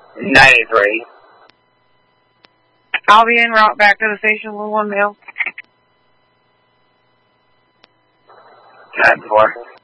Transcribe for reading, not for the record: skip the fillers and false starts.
93. I'll be en route back to the station with 1 mail. 94.